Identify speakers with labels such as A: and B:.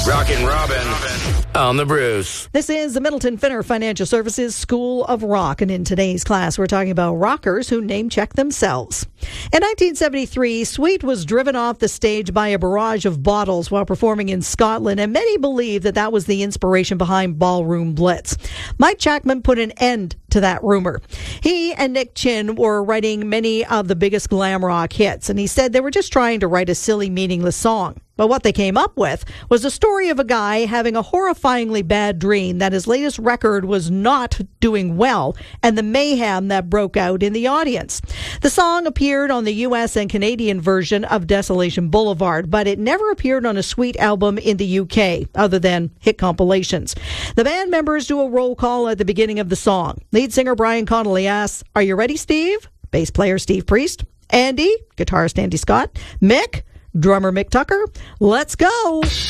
A: Rockin' Robin on the Bruce.
B: This is the Middleton Finner Financial Services School of Rock, and in today's class we're talking about rockers who name-check themselves. In 1973, Sweet was driven off the stage by a barrage of bottles while performing in Scotland, and many believe that that was the inspiration behind Ballroom Blitz. Mike Chapman put an end to that rumor. He and Nick Chin were writing many of the biggest glam rock hits, and he said they were just trying to write a silly, meaningless song. But what they came up with was a story of a guy having a horrifyingly bad dream that his latest record was not doing well, and the mayhem that broke out in the audience. The song appeared on the U.S. and Canadian version of Desolation Boulevard, but it never appeared on a Sweet album in the U.K., other than hit compilations. The band members do a roll call at the beginning of the song. Lead singer Brian Connolly asks, "Are you ready, Steve?" Bass player Steve Priest. Andy, guitarist Andy Scott. Mick, drummer Mick Tucker. Let's go.